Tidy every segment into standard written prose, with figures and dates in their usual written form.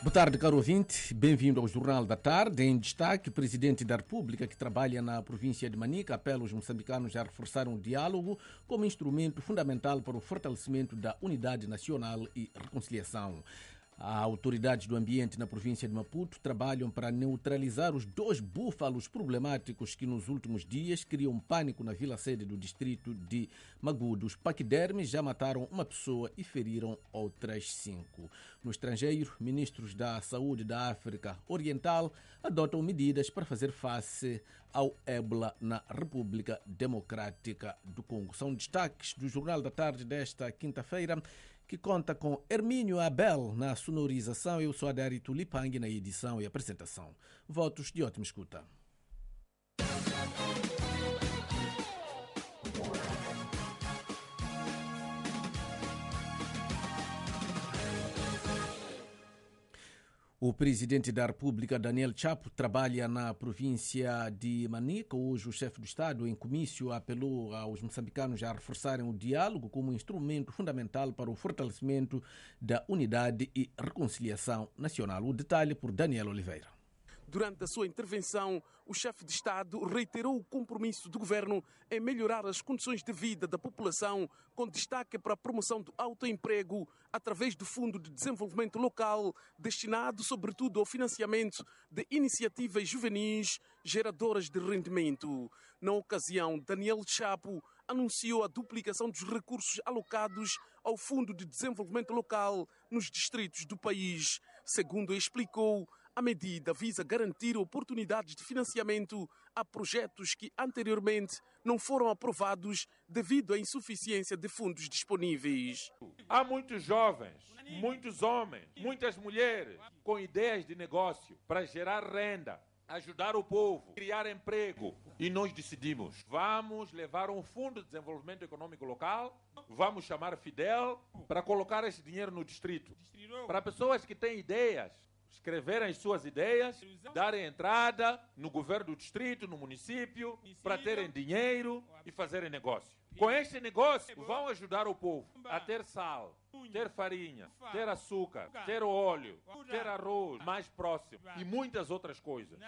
Boa tarde, caro ouvinte. Bem-vindo ao Jornal da Tarde. Em destaque, o Presidente da República, que trabalha na província de Manica, apela aos moçambicanos a reforçar um diálogo como instrumento fundamental para o fortalecimento da unidade nacional e reconciliação. As autoridades do ambiente na província de Maputo trabalham para neutralizar os 2 búfalos problemáticos que nos últimos dias criam pânico na vila-sede do distrito de Magudo. Os paquidermes já mataram uma pessoa e feriram outras 5. No estrangeiro, ministros da Saúde da África Oriental adotam medidas para fazer face ao ébola na República Democrática do Congo. São destaques do Jornal da Tarde desta quinta-feira, que conta com Hermínio Abel na sonorização. Eu sou Adari Tulipang na edição e apresentação. Votos de ótima escuta. O presidente da República, Daniel Chapo, trabalha na província de Manica. Hoje, o chefe do Estado, em comício, apelou aos moçambicanos a reforçarem o diálogo como instrumento fundamental para o fortalecimento da unidade e reconciliação nacional. O detalhe por Daniel Oliveira. Durante a sua intervenção, o chefe de Estado reiterou o compromisso do governo em melhorar as condições de vida da população, com destaque para a promoção do autoemprego através do Fundo de Desenvolvimento Local, destinado sobretudo ao financiamento de iniciativas juvenis geradoras de rendimento. Na ocasião, Daniel Chapo anunciou a duplicação dos recursos alocados ao Fundo de Desenvolvimento Local nos distritos do país. Segundo explicou, a medida visa garantir oportunidades de financiamento a projetos que anteriormente não foram aprovados devido à insuficiência de fundos disponíveis. Há muitos jovens, muitos homens, muitas mulheres com ideias de negócio para gerar renda, ajudar o povo, criar emprego. E nós decidimos, vamos levar um Fundo de Desenvolvimento Econômico Local, vamos chamar Fidel, para colocar esse dinheiro no distrito. Para pessoas que têm ideias, escreverem as suas ideias, darem entrada no governo do distrito, no município, para terem dinheiro e fazerem negócio. Com este negócio, vão ajudar o povo a ter sal, ter farinha, ter açúcar, ter óleo, ter arroz mais próximo e muitas outras coisas.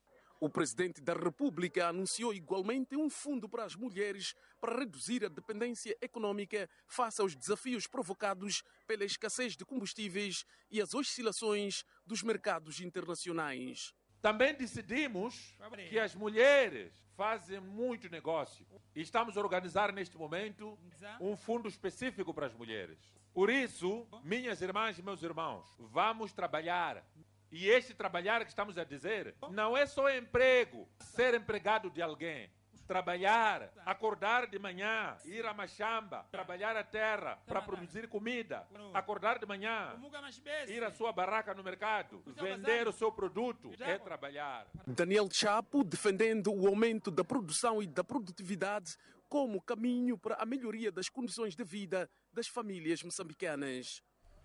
O presidente da República anunciou igualmente um fundo para as mulheres para reduzir a dependência econômica face aos desafios provocados pela escassez de combustíveis e as oscilações dos mercados internacionais. Também decidimos que as mulheres fazem muito negócio e estamos a organizar neste momento um fundo específico para as mulheres. Por isso, minhas irmãs e meus irmãos, vamos trabalhar. E este trabalhar que estamos a dizer não é só emprego, ser empregado de alguém. Trabalhar, acordar de manhã, ir à machamba, trabalhar a terra para produzir comida, acordar de manhã, ir à sua barraca no mercado, vender o seu produto, é trabalhar. Daniel Chapo defendendo o aumento da produção e da produtividade como caminho para a melhoria das condições de vida das famílias moçambicanas.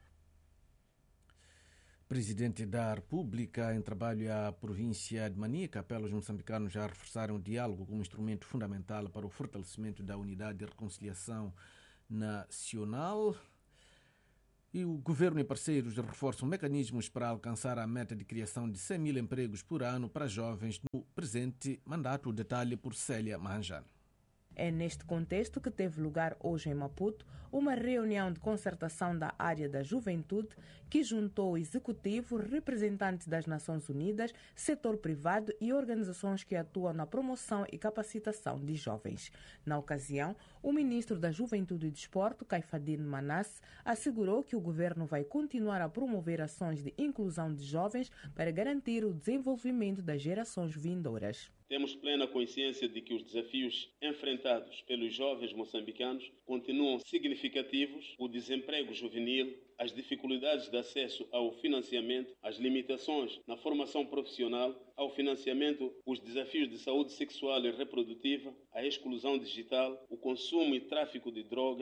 Presidente da República, em trabalho à província de Manica, apela aos moçambicanos a reforçarem o diálogo como instrumento fundamental para o fortalecimento da unidade e reconciliação nacional. E o governo e parceiros reforçam mecanismos para alcançar a meta de criação de 100 mil empregos por ano para jovens no presente mandato. O detalhe por Célia Manjano. É neste contexto que teve lugar hoje em Maputo uma reunião de concertação da área da juventude que juntou o executivo, representantes das Nações Unidas, setor privado e organizações que atuam na promoção e capacitação de jovens. Na ocasião, o ministro da Juventude e Desporto, Caifadine Manasse, assegurou que o governo vai continuar a promover ações de inclusão de jovens para garantir o desenvolvimento das gerações vindouras. Temos plena consciência de que os desafios enfrentados pelos jovens moçambicanos continuam significativos: o desemprego juvenil, as dificuldades de acesso ao financiamento, as limitações na formação profissional, ao financiamento, os desafios de saúde sexual e reprodutiva, a exclusão digital, o consumo e tráfico de drogas,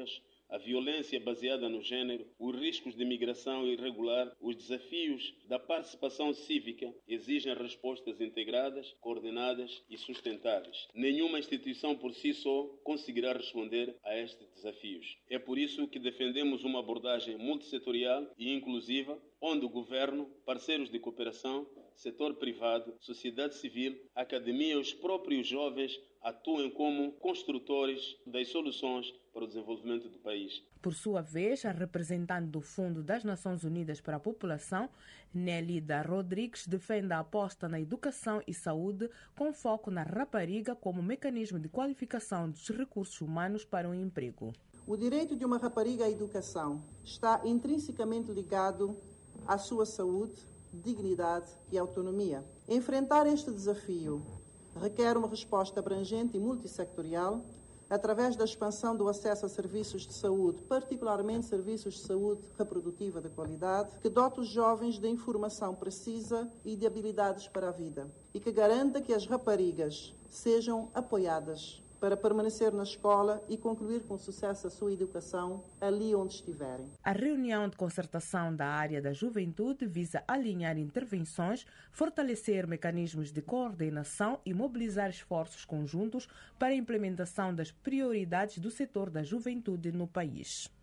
a violência baseada no género, os riscos de migração irregular, os desafios da participação cívica exigem respostas integradas, coordenadas e sustentáveis. Nenhuma instituição por si só conseguirá responder a estes desafios. É por isso que defendemos uma abordagem multissetorial e inclusiva, onde o governo, parceiros de cooperação, setor privado, sociedade civil, academia e os próprios jovens atuem como construtores das soluções para o desenvolvimento do país. Por sua vez, a representante do Fundo das Nações Unidas para a População, Nélida Rodrigues, defende a aposta na educação e saúde com foco na rapariga como mecanismo de qualificação dos recursos humanos para o emprego. O direito de uma rapariga à educação está intrinsecamente ligado à sua saúde, dignidade e autonomia. Enfrentar este desafio requer uma resposta abrangente e multissectorial através da expansão do acesso a serviços de saúde, particularmente serviços de saúde reprodutiva de qualidade, que dote os jovens de informação precisa e de habilidades para a vida e que garanta que as raparigas sejam apoiadas para permanecer na escola e concluir com sucesso a sua educação ali onde estiverem. A reunião de concertação da área da juventude visa alinhar intervenções, fortalecer mecanismos de coordenação e mobilizar esforços conjuntos para a implementação das prioridades do setor da juventude no país.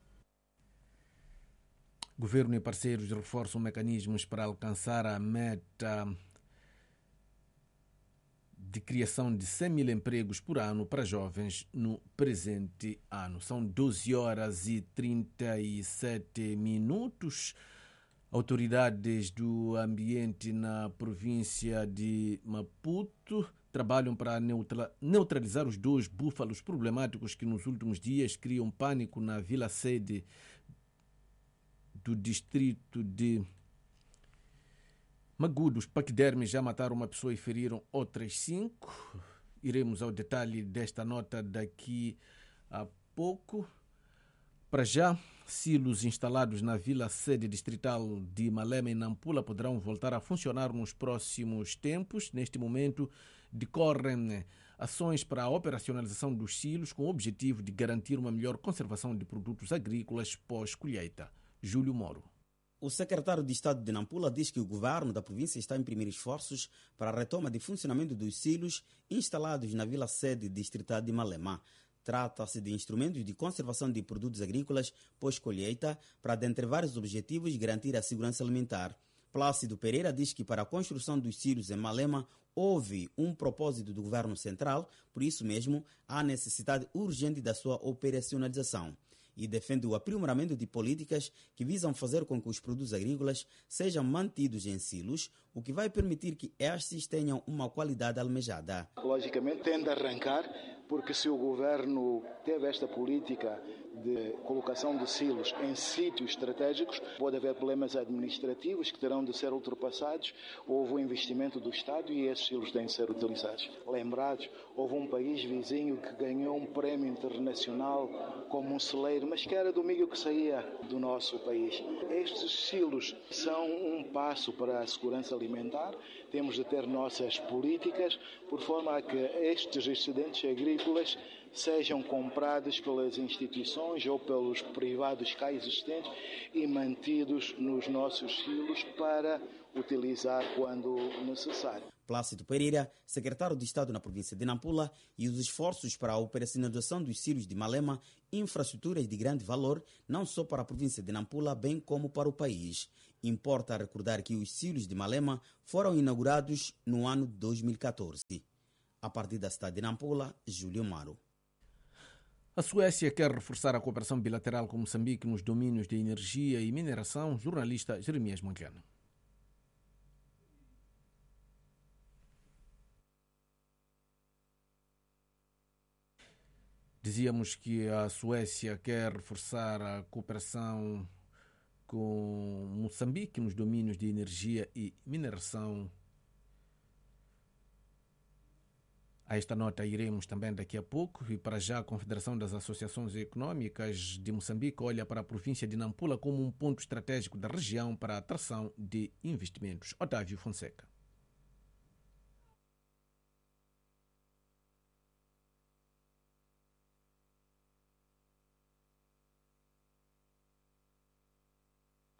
Governo e parceiros reforçam mecanismos para alcançar a meta de criação de 100 mil empregos por ano para jovens no presente ano. São 12 horas e 37 minutos. Autoridades do ambiente na província de Maputo trabalham para neutralizar os 2 búfalos problemáticos que nos últimos dias criam pânico na vila-sede do distrito de Magudo. Os paquidermes já mataram uma pessoa e feriram outras 5. Iremos ao detalhe desta nota daqui a pouco. Para já, silos instalados na vila-sede distrital de Malema e Nampula poderão voltar a funcionar nos próximos tempos. Neste momento, decorrem ações para a operacionalização dos silos com o objetivo de garantir uma melhor conservação de produtos agrícolas pós-colheita. Júlio Moro. O secretário de Estado de Nampula diz que o governo da província está a imprimir esforços para a retoma de funcionamento dos silos instalados na vila-sede distrital de Malema. Trata-se de instrumentos de conservação de produtos agrícolas pós-colheita para, dentre vários objetivos, garantir a segurança alimentar. Plácido Pereira diz que para a construção dos silos em Malema houve um propósito do governo central, por isso mesmo há necessidade urgente da sua operacionalização. E defende o aprimoramento de políticas que visam fazer com que os produtos agrícolas sejam mantidos em silos, o que vai permitir que estes tenham uma qualidade almejada. Logicamente tende a arrancar, porque se o governo teve esta política de colocação de silos em sítios estratégicos, pode haver problemas administrativos que terão de ser ultrapassados. Houve um investimento do Estado e esses silos têm de ser utilizados. Lembrados, houve um país vizinho que ganhou um prémio internacional como um celeiro, mas que era do milho que saía do nosso país. Estes silos são um passo para a segurança alimentar. Temos de ter nossas políticas por forma a que estes excedentes agrícolas sejam comprados pelas instituições ou pelos privados cá existentes e mantidos nos nossos silos para utilizar quando necessário. Plácido Pereira, secretário de Estado na província de Nampula, e os esforços para a operacionalização dos silos de Malema, infraestruturas de grande valor, não só para a província de Nampula, bem como para o país. Importa recordar que os silos de Malema foram inaugurados no ano de 2014. A partir da cidade de Nampula, Júlio Maro. A Suécia quer reforçar a cooperação bilateral com Moçambique nos domínios de energia e mineração. Jornalista Jeremias Montano. Dizíamos que a Suécia quer reforçar a cooperação com Moçambique nos domínios de energia e mineração. A esta nota iremos também daqui a pouco, e para já a Confederação das Associações Econômicas de Moçambique olha para a província de Nampula como um ponto estratégico da região para a atração de investimentos. Otávio Fonseca.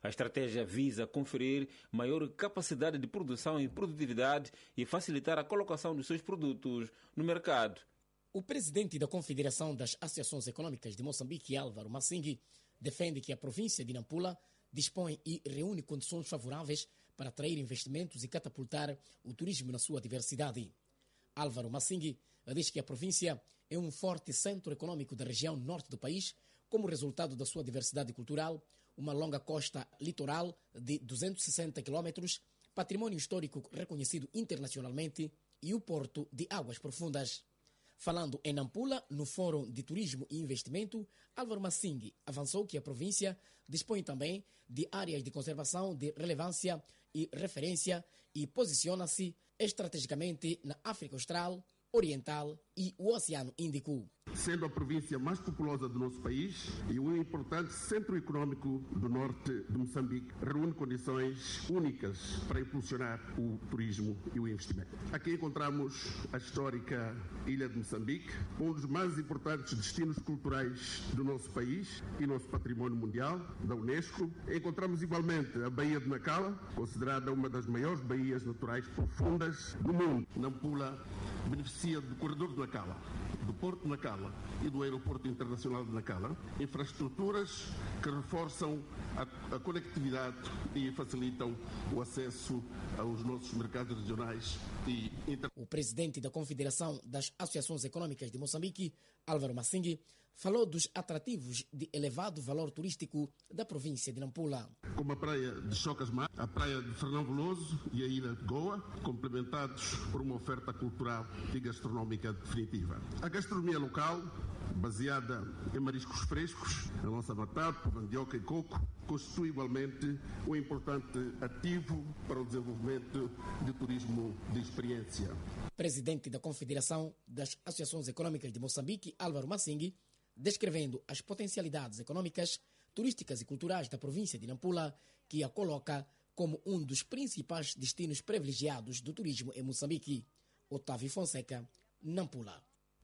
A estratégia visa conferir maior capacidade de produção e produtividade e facilitar a colocação dos seus produtos no mercado. O presidente da Confederação das Associações Econômicas de Moçambique, Álvaro Massingi, defende que a província de Nampula dispõe e reúne condições favoráveis para atrair investimentos e catapultar o turismo na sua diversidade. Álvaro Massingi diz que a província é um forte centro econômico da região norte do país, como resultado da sua diversidade cultural, uma longa costa litoral de 260 quilômetros, patrimônio histórico reconhecido internacionalmente e o porto de águas profundas. Falando em Nampula, no Fórum de Turismo e Investimento, Álvaro Massingi avançou que a província dispõe também de áreas de conservação de relevância e referência e posiciona-se estrategicamente na África Austral, Oriental e o Oceano Índico. Sendo a província mais populosa do nosso país e um importante centro econômico do norte de Moçambique, reúne condições únicas para impulsionar o turismo e o investimento. Aqui encontramos a histórica Ilha de Moçambique, um dos mais importantes destinos culturais do nosso país e nosso património mundial, da Unesco. Encontramos igualmente a Baía de Nacala, considerada uma das maiores baías naturais profundas do mundo. Nampula beneficia do corredor de Nacala, do Porto de Nacala e do Aeroporto Internacional de Nacala, infraestruturas que reforçam a conectividade e facilitam o acesso aos nossos mercados regionais e internacionais. O presidente da Confederação das Associações Econômicas de Moçambique, Álvaro Massingi, falou dos atrativos de elevado valor turístico da província de Nampula. Como a praia de Chocasmar, a praia de Fernão Veloso e a ilha de Goa, complementados por uma oferta cultural e gastronómica definitiva. A gastronomia local, baseada em mariscos frescos, a nossa batata, mandioca e coco, constitui igualmente um importante ativo para o desenvolvimento de turismo de experiência. Presidente da Confederação das Associações Econômicas de Moçambique, Álvaro Massingi, descrevendo as potencialidades econômicas, turísticas e culturais da província de Nampula, que a coloca como um dos principais destinos privilegiados do turismo em Moçambique. Otávio Fonseca, Nampula.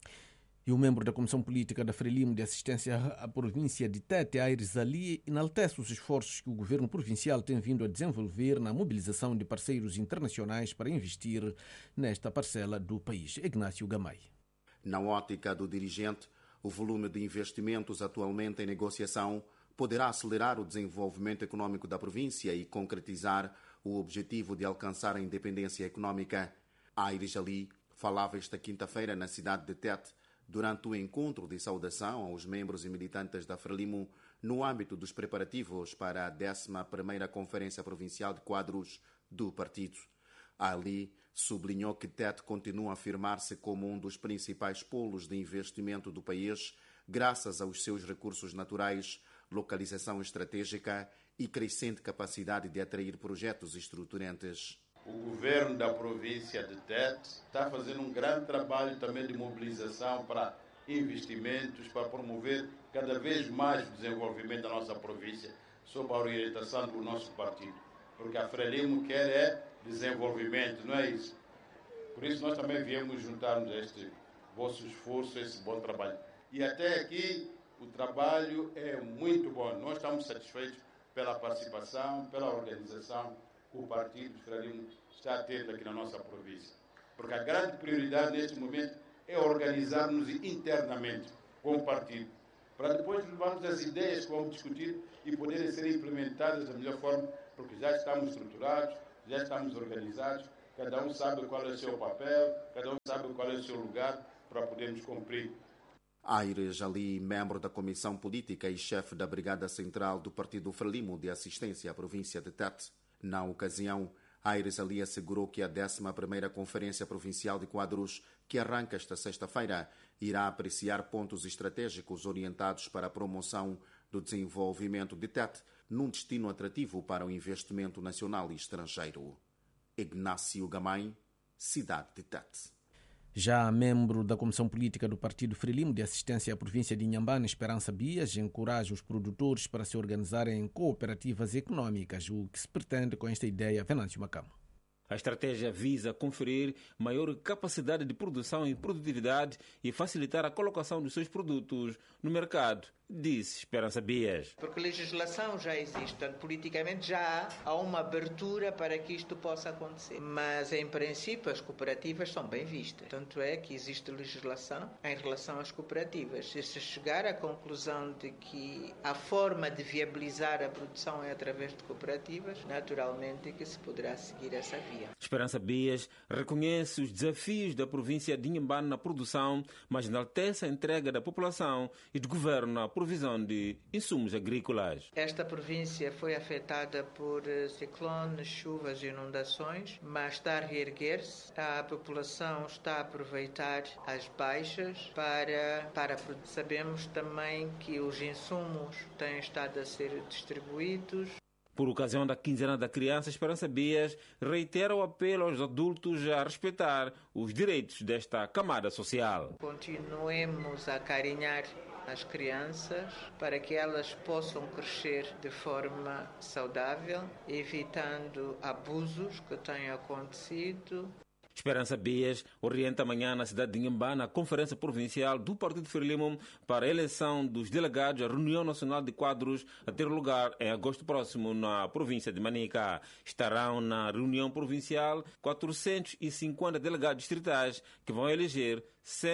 E o membro da Comissão Política da Frelimo de Assistência à Província de Tete, Aires Ali, enaltece os esforços que o governo provincial tem vindo a desenvolver na mobilização de parceiros internacionais para investir nesta parcela do país. Ignácio Gamay. Na ótica do dirigente, o volume de investimentos atualmente em negociação poderá acelerar o desenvolvimento econômico da província e concretizar o objetivo de alcançar a independência econômica. Aires Ali falava esta quinta-feira na cidade de Tete durante o encontro de saudação aos membros e militantes da Frelimo no âmbito dos preparativos para a 11ª Conferência Provincial de Quadros do partido. Ali sublinhou que Tete continua a afirmar-se como um dos principais polos de investimento do país, graças aos seus recursos naturais, localização estratégica e crescente capacidade de atrair projetos estruturantes. O governo da província de Tete está fazendo um grande trabalho também de mobilização para investimentos, para promover cada vez mais o desenvolvimento da nossa província, sob a orientação do nosso partido. Porque a Frelimo quer desenvolvimento, não é isso? Por isso nós também viemos juntar-nos a este vosso esforço, a esse bom trabalho. E até aqui o trabalho é muito bom. Nós estamos satisfeitos pela participação, pela organização que o partido Frelimo está a ter aqui na nossa província. Porque a grande prioridade neste momento é organizar-nos internamente com o partido, para depois levarmos as ideias que vamos discutir e poderem ser implementadas da melhor forma, porque já estamos estruturados, já estamos organizados, cada um sabe qual é o seu papel, cada um sabe qual é o seu lugar para podermos cumprir. Aires Ali, membro da Comissão Política e chefe da Brigada Central do Partido Frelimo de Assistência à Província de Tete. Na ocasião, Aires Ali assegurou que a 11ª Conferência Provincial de Quadros, que arranca esta sexta-feira, irá apreciar pontos estratégicos orientados para a promoção do desenvolvimento de Tete, num destino atrativo para o investimento nacional e estrangeiro. Ignácio Gamay, cidade de Tete. Já membro da Comissão Política do Partido Frelimo de Assistência à Província de Inhambane, Esperança Bias, encoraja os produtores para se organizarem em cooperativas econômicas, o que se pretende com esta ideia. Venâncio Macamo. A estratégia visa conferir maior capacidade de produção e produtividade e facilitar a colocação dos seus produtos no mercado. disse Esperança Bias. Porque legislação já existe, portanto, politicamente já há uma abertura para que isto possa acontecer. Mas, em princípio, as cooperativas são bem vistas. Tanto é que existe legislação em relação às cooperativas. Se chegar à conclusão de que a forma de viabilizar a produção é através de cooperativas, naturalmente que se poderá seguir essa via. Esperança Bias reconhece os desafios da província de Inhambane na produção, mas enaltece a entrega da população e do governo na provisão de insumos agrícolas. Esta província foi afetada por ciclones, chuvas e inundações, mas está a reerguer-se. A população está a aproveitar as baixas para sabemos também que os insumos têm estado a ser distribuídos. Por ocasião da quinzena da criança, Esperança Bias reitera o apelo aos adultos a respeitar os direitos desta camada social. Continuemos a acarinhar as crianças para que elas possam crescer de forma saudável, evitando abusos que têm acontecido. Esperança Bias orienta amanhã na cidade de Inhambane a Conferência Provincial do Partido Frelimo para a eleição dos delegados à Reunião Nacional de Quadros a ter lugar em agosto próximo na província de Manica. Estarão na reunião provincial 450 delegados distritais que vão eleger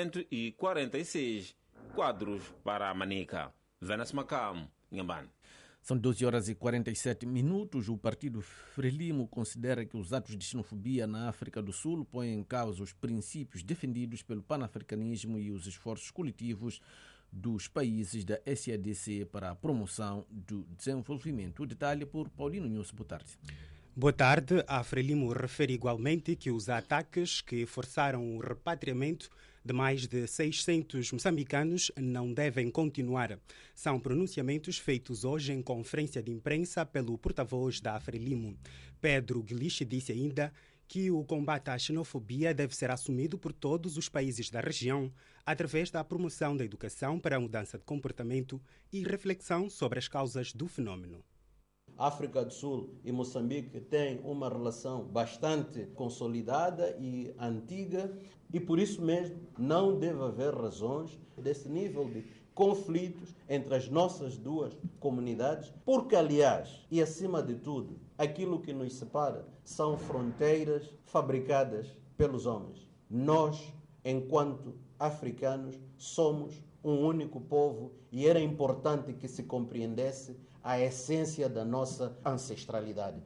146 quadros para a Manica. Venas Macam, Inhambane. São 12 horas e 47 minutos. O Partido Frelimo considera que os atos de xenofobia na África do Sul põem em causa os princípios defendidos pelo panafricanismo e os esforços coletivos dos países da SADC para a promoção do desenvolvimento. O detalhe por Paulino Nunes. Boa tarde. Boa tarde. A Frelimo refere igualmente que os ataques que forçaram o repatriamento de mais de 600 moçambicanos não devem continuar. São pronunciamentos feitos hoje em conferência de imprensa pelo porta-voz da Frelimo. Pedro Guilichi disse ainda que o combate à xenofobia deve ser assumido por todos os países da região através da promoção da educação para a mudança de comportamento e reflexão sobre as causas do fenômeno. África do Sul e Moçambique têm uma relação bastante consolidada e antiga e por isso mesmo não deve haver razões desse nível de conflitos entre as nossas duas comunidades, porque aliás e acima de tudo, aquilo que nos separa são fronteiras fabricadas pelos homens. Nós, enquanto africanos, somos um único povo e era importante que se compreendesse a essência da nossa ancestralidade.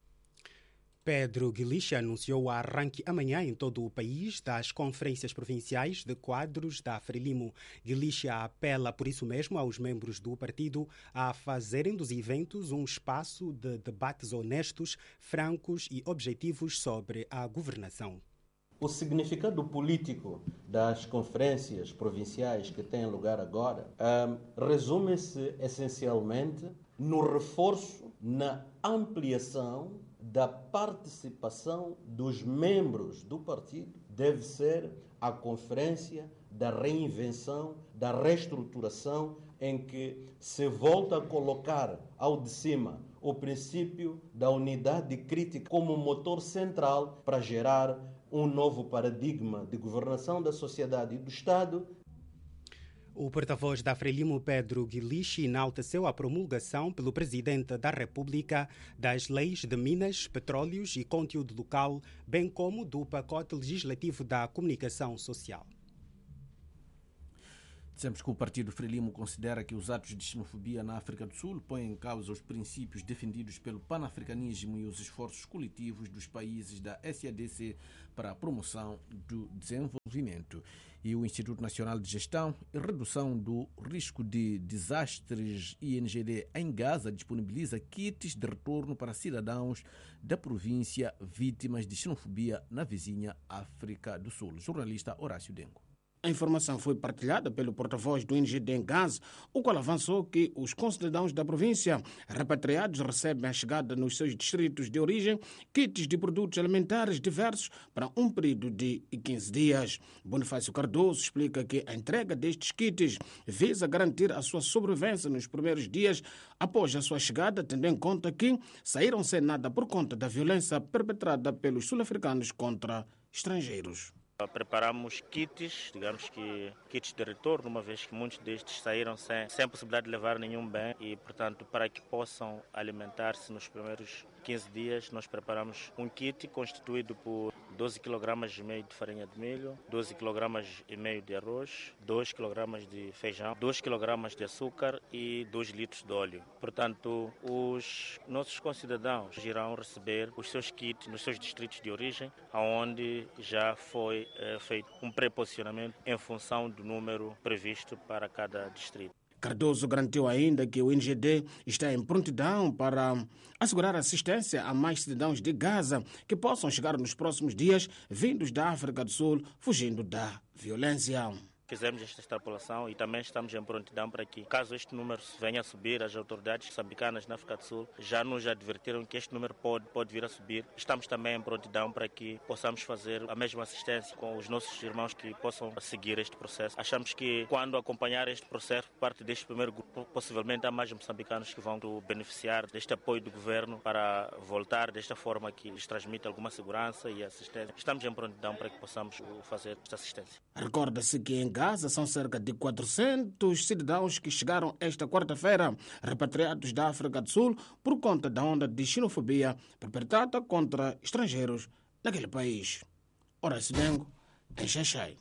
Pedro Guilichi anunciou o arranque amanhã em todo o país das conferências provinciais de quadros da Frelimo. Guilichi apela, por isso mesmo, aos membros do partido a fazerem dos eventos um espaço de debates honestos, francos e objetivos sobre a governação. O significado político das conferências provinciais que têm lugar agora resume-se essencialmente no reforço, na ampliação da participação dos membros do partido. Deve ser a conferência da reinvenção, da reestruturação, em que se volta a colocar ao de cima o princípio da unidade crítica como motor central para gerar um novo paradigma de governação da sociedade e do Estado. O porta-voz da Frelimo, Pedro Guilichi, enalteceu a promulgação pelo Presidente da República das leis de Minas, Petróleos e Conteúdo Local, bem como do pacote legislativo da comunicação social. Dissemos que o Partido Frelimo considera que os atos de xenofobia na África do Sul põem em causa os princípios defendidos pelo panafricanismo e os esforços coletivos dos países da SADC para a promoção do desenvolvimento. E o Instituto Nacional de Gestão e Redução do Risco de Desastres, INGD, em Gaza, disponibiliza kits de retorno para cidadãos da província vítimas de xenofobia na vizinha África do Sul. Jornalista Horácio Dengo. A informação foi partilhada pelo porta-voz do INGD em Gaza, o qual avançou que os concidadãos da província repatriados recebem a chegada nos seus distritos de origem kits de produtos alimentares diversos para um período de 15 dias. Bonifácio Cardoso explica que a entrega destes kits visa garantir a sua sobrevivência nos primeiros dias após a sua chegada, tendo em conta que saíram sem nada por conta da violência perpetrada pelos sul-africanos contra estrangeiros. Preparamos kits, digamos que kits de retorno, uma vez que muitos destes saíram sem possibilidade de levar nenhum bem e, portanto, para que possam alimentar-se nos primeiros 15 dias, nós preparamos um kit constituído por 12,5 kg de farinha de milho, 12,5 kg de arroz, 2 kg de feijão, 2 kg de açúcar e 2 litros de óleo. Portanto, os nossos concidadãos irão receber os seus kits nos seus distritos de origem, onde já foi feito um pré-posicionamento em função do número previsto para cada distrito. Cardoso garantiu ainda que o NGD está em prontidão para assegurar assistência a mais cidadãos de Gaza que possam chegar nos próximos dias vindos da África do Sul, fugindo da violência. Fizemos esta extrapolação e também estamos em prontidão para que, caso este número venha a subir, as autoridades moçambicanas na África do Sul já nos advertiram que este número pode vir a subir. Estamos também em prontidão para que possamos fazer a mesma assistência com os nossos irmãos que possam seguir este processo. Achamos que, quando acompanhar este processo por parte deste primeiro grupo, possivelmente há mais moçambicanos que vão beneficiar deste apoio do governo para voltar desta forma que lhes transmite alguma segurança e assistência. Estamos em prontidão para que possamos fazer esta assistência. Recorda-se que em Gaza são cerca de 400 cidadãos que chegaram esta quarta-feira, repatriados da África do Sul por conta da onda de xenofobia perpetrada contra estrangeiros naquele país. Horácio Dengo, em Xaixai.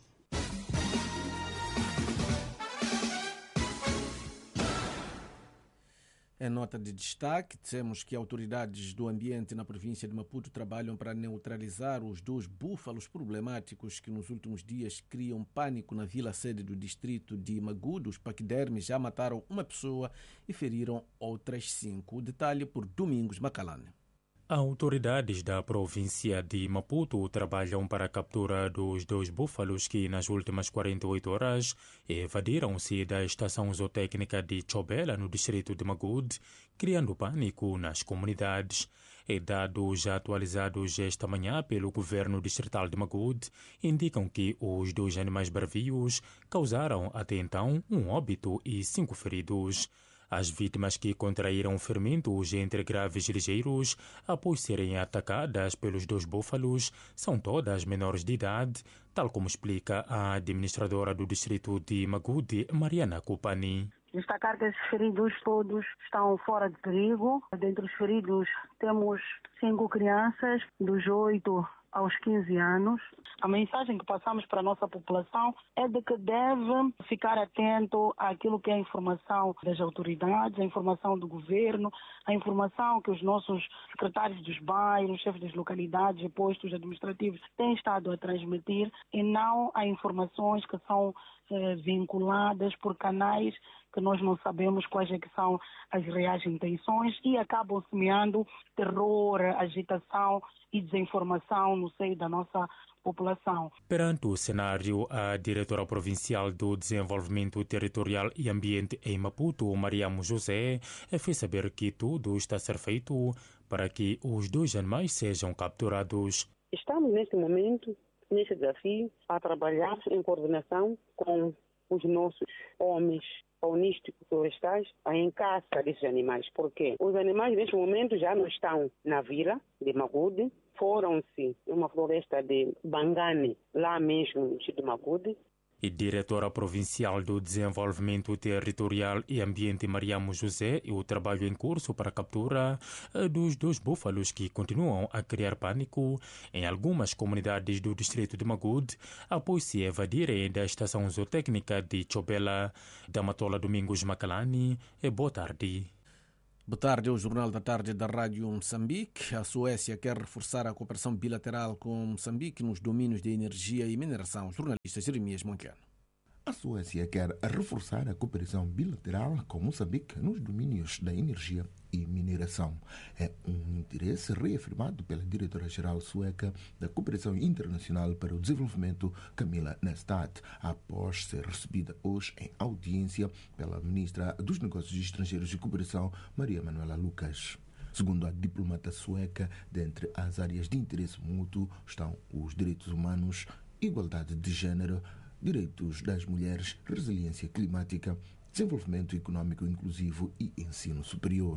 Em nota de destaque, dissemos que autoridades do ambiente na província de Maputo trabalham para neutralizar os 2 búfalos problemáticos que nos últimos dias criam pânico na vila-sede do distrito de Magudo. Os paquidermes já mataram uma pessoa e feriram outras 5. O detalhe por Domingos Macalane. Autoridades da província de Maputo trabalham para a captura dos 2 búfalos que, nas últimas 48 horas, evadiram-se da estação zootécnica de Chobela, no distrito de Magud, criando pânico nas comunidades. Dados atualizados esta manhã pelo governo distrital de Magud indicam que os 2 animais bravios causaram, até então, um óbito e 5 feridos. As vítimas que contraíram ferimentos entre graves e ligeiros após serem atacadas pelos 2 búfalos são todas menores de idade, tal como explica a administradora do distrito de Magude, Mariana Cupani. Destacar que esses feridos todos estão fora de perigo. Dentre os feridos temos 5 crianças dos 8 aos 15 anos. A mensagem que passamos para a nossa população é de que deve ficar atento àquilo que é a informação das autoridades, a informação do governo, a informação que os nossos secretários dos bairros, chefes das localidades e postos administrativos têm estado a transmitir, e não a informações que são vinculadas por canais que nós não sabemos quais é que são as reais intenções e acabam semeando terror, agitação e desinformação no seio da nossa população. Perante o cenário, a diretora provincial do Desenvolvimento Territorial e Ambiente em Maputo, Mariamo José, fez saber que tudo está a ser feito para que os 2 animais sejam capturados. Estamos neste momento, neste desafio, a trabalhar em coordenação com os nossos homens faunísticos florestais em caça desses animais. Por quê? Os animais neste momento já não estão na vila de Magude, foram-se em uma floresta de Bangane, lá mesmo no distrito de Magude. E diretora provincial do Desenvolvimento Territorial e Ambiente, Mariamo José, e o trabalho em curso para a captura dos 2 búfalos que continuam a criar pânico em algumas comunidades do distrito de Magud após se evadirem da estação zootécnica de Chobela. Da Matola, Domingos Macalani. Boa tarde. Boa tarde, é o Jornal da Tarde da Rádio Moçambique. A Suécia quer reforçar a cooperação bilateral com Moçambique nos domínios de energia e mineração. Jornalista Jeremias Monquiano. A Suécia quer reforçar a cooperação bilateral com Moçambique nos domínios da energia e mineração. É um interesse reafirmado pela diretora-geral sueca da Cooperação Internacional para o Desenvolvimento, Camilla Nestat, após ser recebida hoje em audiência pela ministra dos Negócios Estrangeiros e Cooperação, Maria Manuela Lucas. Segundo a diplomata sueca, dentre as áreas de interesse mútuo estão os direitos humanos, igualdade de género, direitos das mulheres, resiliência climática, desenvolvimento econômico inclusivo e ensino superior.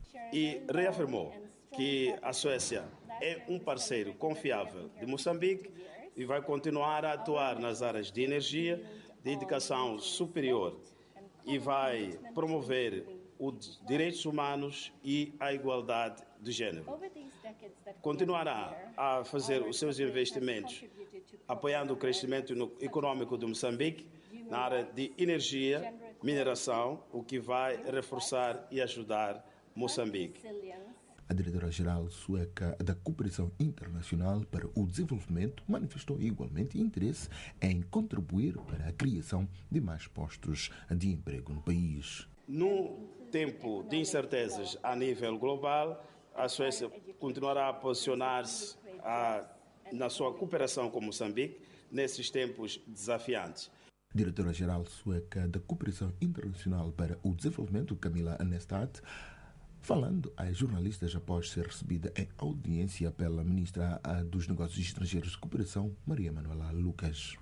E reafirmou que a Suécia é um parceiro confiável de Moçambique e vai continuar a atuar nas áreas de energia, de educação superior e vai promover os direitos humanos e a igualdade de género. Continuará a fazer os seus investimentos apoiando o crescimento econômico de Moçambique na área de energia, mineração, o que vai reforçar e ajudar Moçambique. A diretora-geral sueca da Cooperação Internacional para o Desenvolvimento manifestou igualmente interesse em contribuir para a criação de mais postos de emprego no país. No tempo de incertezas a nível global, a Suécia continuará a posicionar-se na sua cooperação com Moçambique nesses tempos desafiantes. Diretora-geral sueca da Cooperação Internacional para o Desenvolvimento, Camila Anestad, falando a jornalistas após ser recebida em audiência pela ministra dos Negócios Estrangeiros de Cooperação, Maria Manuela Lucas.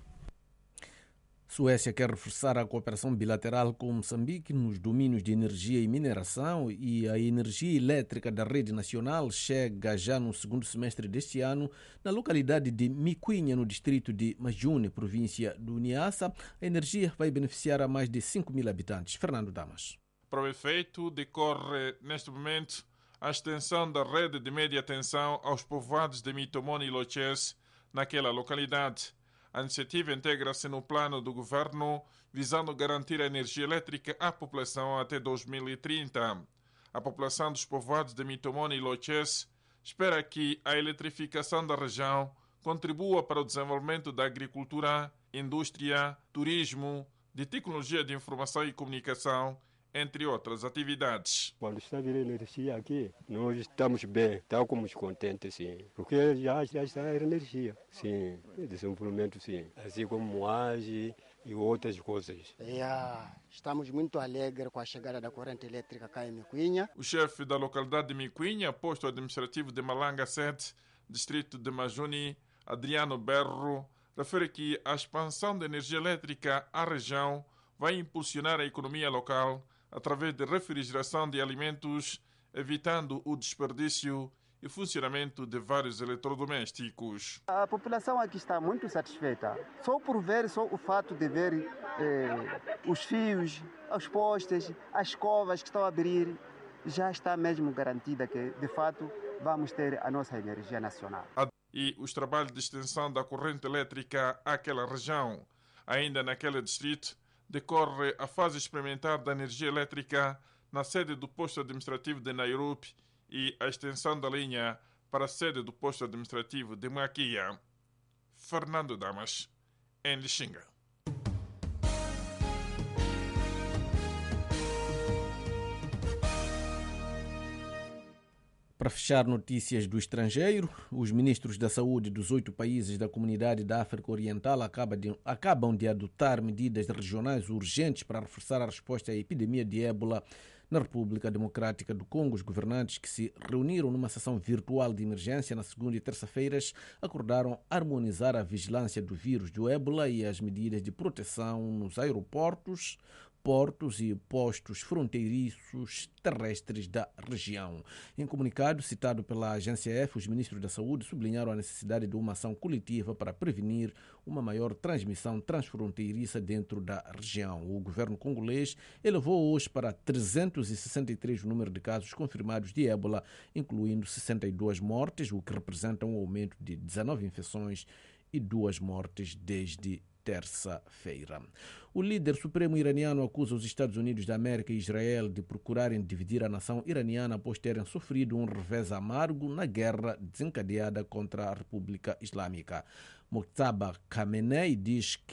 Suécia quer reforçar a cooperação bilateral com Moçambique nos domínios de energia e mineração, e a energia elétrica da rede nacional chega já no segundo semestre deste ano na localidade de Miquinha, no distrito de Majune, província do Niassa. A energia vai beneficiar a mais de 5 mil habitantes. Fernando Damas. Para o efeito, decorre neste momento a extensão da rede de média tensão aos povoados de Mitomone e Loches, naquela localidade. A iniciativa integra-se no plano do governo, visando garantir a energia elétrica à população até 2030. A população dos povoados de Mitomone e Loches espera que a eletrificação da região contribua para o desenvolvimento da agricultura, indústria, turismo, de tecnologia de informação e comunicação, entre outras atividades. Quando está vindo energia aqui, nós estamos bem, estamos contentes, sim, porque já está a energia, sim, desenvolvimento, sim, assim como moagem e outras coisas. Estamos muito alegres com a chegada da corrente elétrica cá em Miquinha. O chefe da localidade de Miquinha, posto administrativo de Malanga 7, distrito de Majuni, Adriano Berro, refere que a expansão da energia elétrica à região vai impulsionar a economia local através de refrigeração de alimentos, evitando o desperdício e funcionamento de vários eletrodomésticos. A população aqui está muito satisfeita. Só por ver, só o fato de ver os fios, os postes, as escovas que estão a abrir, já está mesmo garantida que, de fato, vamos ter a nossa energia nacional. E os trabalhos de extensão da corrente elétrica àquela região. Ainda naquele distrito, decorre a fase experimental da energia elétrica na sede do posto administrativo de Nairobi e a extensão da linha para a sede do posto administrativo de Maquia. Fernando Damas, em Lixinga. Para fechar notícias do estrangeiro, os ministros da saúde dos 8 países da Comunidade da África Oriental acabam de adotar medidas regionais urgentes para reforçar a resposta à epidemia de ébola na República Democrática do Congo. Os governantes, que se reuniram numa sessão virtual de emergência na segunda e terça-feiras, acordaram harmonizar a vigilância do vírus do ébola e as medidas de proteção nos aeroportos, portos e postos fronteiriços terrestres da região. Em comunicado citado pela agência F, os ministros da Saúde sublinharam a necessidade de uma ação coletiva para prevenir uma maior transmissão transfronteiriça dentro da região. O governo congolês elevou hoje para 363 o número de casos confirmados de ébola, incluindo 62 mortes, o que representa um aumento de 19 infecções e 2 mortes desde terça-feira. O líder supremo iraniano acusa os Estados Unidos da América e Israel de procurarem dividir a nação iraniana após terem sofrido um revés amargo na guerra desencadeada contra a República Islâmica. Mojtaba Khamenei diz que